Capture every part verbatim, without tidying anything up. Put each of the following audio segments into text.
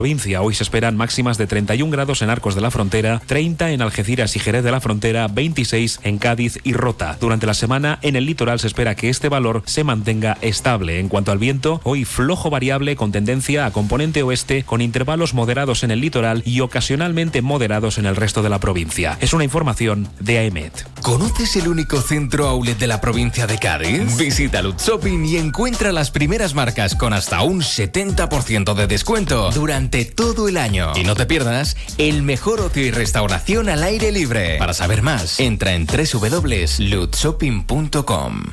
provincia. Hoy se esperan máximas de treinta y un grados en Arcos de la Frontera, treinta en Algeciras y Jerez de la Frontera, veintiséis en Cádiz y Rota. Durante la semana en el litoral se espera que este valor se mantenga estable. En cuanto al viento, hoy flojo variable con tendencia a componente oeste, con intervalos moderados en el litoral y ocasionalmente moderados en el resto de la provincia. Es una información de A E M E T. ¿Conoces el único centro outlet de la provincia de Cádiz? Visita Lutz Shopping y encuentra las primeras marcas con hasta un setenta por ciento de descuento durante todo el año. Y no te pierdas el mejor ocio y restauración al aire libre. Para saber más, entra en doble u doble u doble u punto lutz shopping punto com.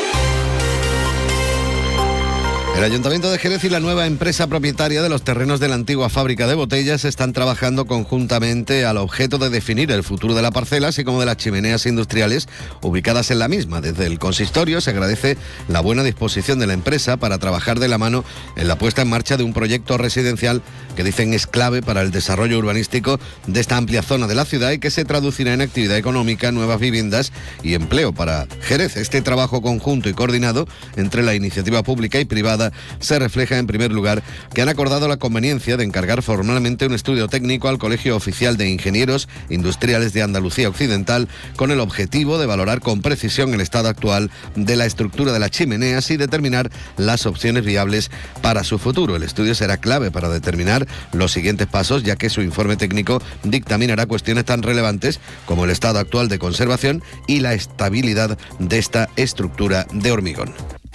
El Ayuntamiento de Jerez y la nueva empresa propietaria de los terrenos de la antigua fábrica de botellas están trabajando conjuntamente al objeto de definir el futuro de la parcela, así como de las chimeneas industriales ubicadas en la misma. Desde el consistorio se agradece la buena disposición de la empresa para trabajar de la mano en la puesta en marcha de un proyecto residencial que dicen es clave para el desarrollo urbanístico de esta amplia zona de la ciudad y que se traducirá en actividad económica, nuevas viviendas y empleo para Jerez. Este trabajo conjunto y coordinado entre la iniciativa pública y privada se refleja en primer lugar que han acordado la conveniencia de encargar formalmente un estudio técnico al Colegio Oficial de Ingenieros Industriales de Andalucía Occidental con el objetivo de valorar con precisión el estado actual de la estructura de las chimeneas y determinar las opciones viables para su futuro. El estudio será clave para determinar los siguientes pasos, ya que su informe técnico dictaminará cuestiones tan relevantes como el estado actual de conservación y la estabilidad de esta estructura de hormigón.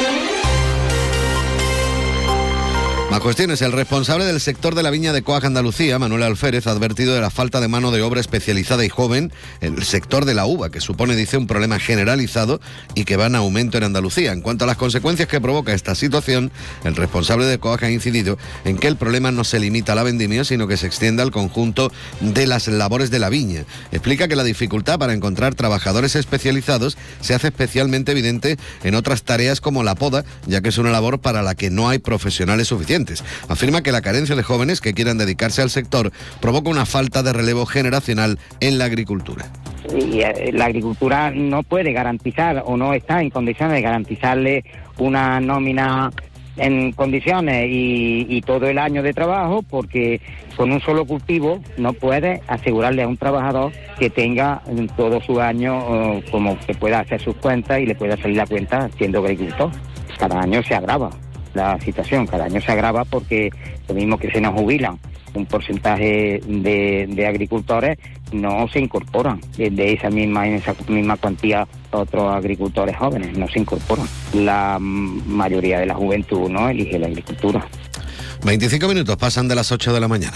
Más cuestiones. El responsable del sector de la viña de Coag Andalucía, Manuel Alférez, ha advertido de la falta de mano de obra especializada y joven en el sector de la uva, que supone, dice, un problema generalizado y que va en aumento en Andalucía. En cuanto a las consecuencias que provoca esta situación, el responsable de Coag ha incidido en que el problema no se limita a la vendimia, sino que se extiende al conjunto de las labores de la viña. Explica que la dificultad para encontrar trabajadores especializados se hace especialmente evidente en otras tareas como la poda, ya que es una labor para la que no hay profesionales suficientes. Afirma que la carencia de jóvenes que quieran dedicarse al sector provoca una falta de relevo generacional en la agricultura. Y la agricultura no puede garantizar o no está en condiciones de garantizarle una nómina en condiciones y, y todo el año de trabajo, porque con un solo cultivo no puede asegurarle a un trabajador que tenga todo su año uh, como que pueda hacer sus cuentas y le pueda salir la cuenta siendo agricultor. Cada año se agrava la situación, cada año se agrava porque lo mismo que se nos jubilan, un porcentaje de, de agricultores no se incorporan de esa misma, en esa misma cuantía otros agricultores jóvenes, no se incorporan. La mayoría de la juventud no elige la agricultura. veinticinco minutos pasan de las ocho de la mañana.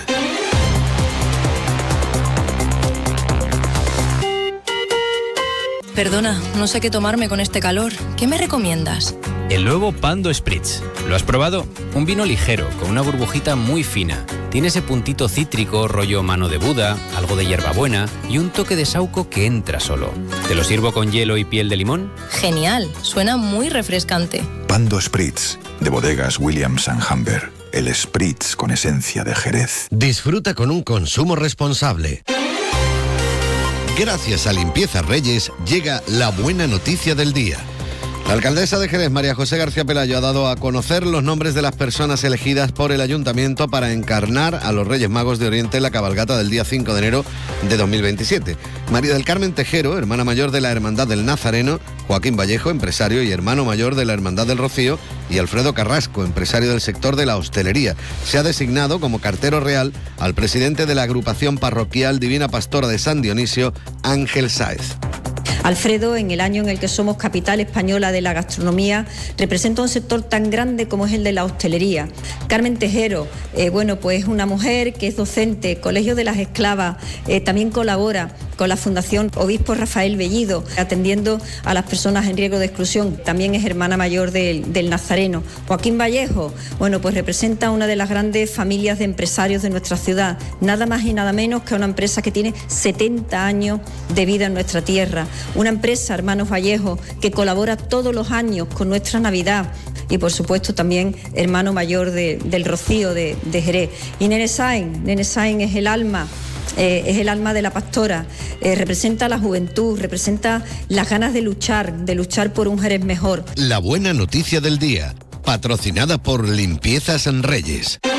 Perdona, no sé qué tomarme con este calor. ¿Qué me recomiendas? El nuevo Pando Spritz. ¿Lo has probado? Un vino ligero, con una burbujita muy fina. Tiene ese puntito cítrico, rollo mano de Buda, algo de hierbabuena y un toque de saúco que entra solo. ¿Te lo sirvo con hielo y piel de limón? Genial, suena muy refrescante. Pando Spritz, de bodegas Williams and Humber. El Spritz con esencia de Jerez. Disfruta con un consumo responsable. Gracias a Limpieza Reyes llega la buena noticia del día. La alcaldesa de Jerez, María José García Pelayo, ha dado a conocer los nombres de las personas elegidas por el ayuntamiento para encarnar a los Reyes Magos de Oriente en la cabalgata del día cinco de enero de dos mil veintisiete. María del Carmen Tejero, hermana mayor de la Hermandad del Nazareno, Joaquín Vallejo, empresario y hermano mayor de la Hermandad del Rocío, y Alfredo Carrasco, empresario del sector de la hostelería. Se ha designado como cartero real al presidente de la agrupación parroquial Divina Pastora de San Dionisio, Ángel Sáez. Alfredo, en el año en el que somos capital española de la gastronomía, representa un sector tan grande como es el de la hostelería. Carmen Tejero, eh, bueno, pues es una mujer que es docente, Colegio de las Esclavas, eh, también colabora con la Fundación Obispo Rafael Bellido, atendiendo a las personas en riesgo de exclusión. También es hermana mayor del, del Nazareno. Joaquín Vallejo, bueno, pues representa una de las grandes familias de empresarios de nuestra ciudad, nada más y nada menos que una empresa que tiene setenta años de vida en nuestra tierra. Una empresa, Hermanos Vallejo, que colabora todos los años con nuestra Navidad. Y por supuesto también hermano mayor de, del Rocío de, de Jerez. Y Nene Sáenz, Nene Sáenz es el alma Eh, es el alma de la pastora, eh, representa la juventud, representa las ganas de luchar, de luchar por un Jerez mejor. La buena noticia del día, patrocinada por Limpiezas Reyes.